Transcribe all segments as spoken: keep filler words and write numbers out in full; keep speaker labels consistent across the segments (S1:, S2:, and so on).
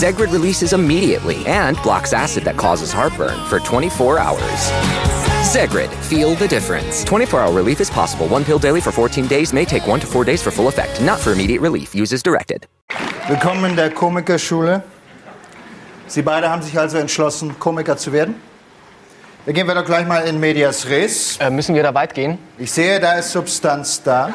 S1: Zegrid releases immediately and blocks acid that causes heartburn for twenty-four hours. Zegrid, feel the difference. twenty-four hour relief is possible. One pill daily for fourteen days may take one to four days for full effect. Not for immediate relief. Use as directed.
S2: Willkommen in der Komikerschule. Sie beide haben sich also entschlossen, Komiker zu werden? Da gehen wir doch gleich mal in medias res.
S3: Äh, müssen wir da weit gehen?
S2: Ich sehe, da ist Substanz da.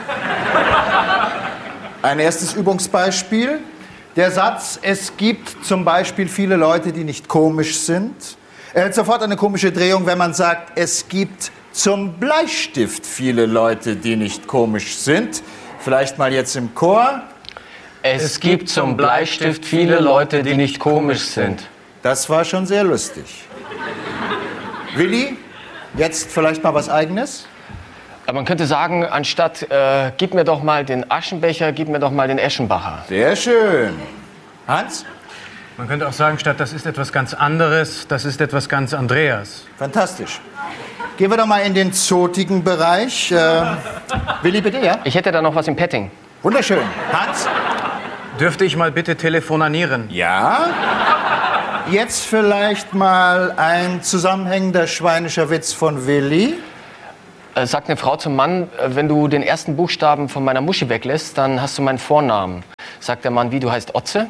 S2: Ein erstes Übungsbeispiel. Der Satz, es gibt zum Beispiel viele Leute, die nicht komisch sind, erhält sofort eine komische Drehung, wenn man sagt, es gibt zum Bleistift viele Leute, die nicht komisch sind. Vielleicht mal jetzt im Chor.
S3: Es, es gibt zum Bleistift viele Leute, die nicht komisch sind.
S2: Das war schon sehr lustig. Willi, jetzt vielleicht mal was Eigenes?
S3: Man könnte sagen, anstatt äh, gib mir doch mal den Aschenbecher, gib mir doch mal den Eschenbacher.
S2: Sehr schön. Hans?
S4: Man könnte auch sagen, statt das ist etwas ganz anderes, das ist etwas ganz Andreas.
S2: Fantastisch. Gehen wir doch mal in den zotigen Bereich. Äh, Willi, bitte, ja?
S3: Ich hätte da noch was im Petting.
S2: Wunderschön. Hans?
S4: Dürfte ich mal bitte telefonanieren?
S2: Ja. Jetzt vielleicht mal ein zusammenhängender schweinischer Witz von Willi.
S3: Äh, sagt eine Frau zum Mann, äh, wenn du den ersten Buchstaben von meiner Muschi weglässt, dann hast du meinen Vornamen. Sagt der Mann, wie, du heißt Otze?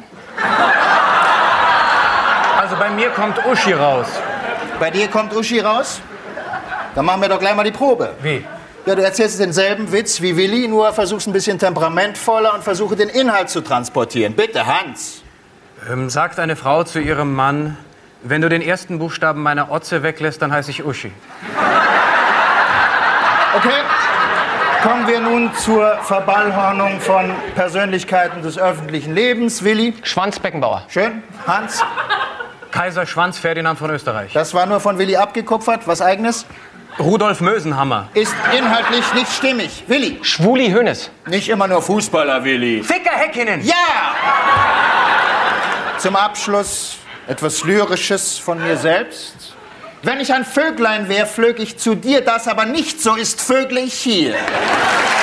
S4: Also bei mir kommt Uschi raus.
S2: Bei dir kommt Uschi raus? Dann machen wir doch gleich mal die Probe.
S4: Wie?
S2: Ja, du erzählst denselben Witz wie Willi, nur versuchst ein bisschen temperamentvoller und versuche den Inhalt zu transportieren. Bitte, Hans.
S4: Ähm, sagt eine Frau zu ihrem Mann, wenn du den ersten Buchstaben meiner Otze weglässt, dann heiße ich Uschi.
S2: Okay, kommen wir nun zur Verballhornung von Persönlichkeiten des öffentlichen Lebens. Willi?
S3: Schwanz Beckenbauer.
S2: Schön. Hans?
S4: Kaiser Schwanz Ferdinand von Österreich.
S2: Das war nur von Willi abgekupfert. Was Eigenes?
S4: Rudolf Mösenhammer.
S2: Ist inhaltlich nicht stimmig. Willi?
S3: Schwuli Hoeneß.
S2: Nicht immer nur Fußballer, Willi.
S4: Ficker Häkkinen.
S2: Ja! Zum Abschluss etwas Lyrisches von mir selbst. Wenn ich ein Vöglein wär, flög ich zu dir, das aber nicht so ist, vögle ich hier.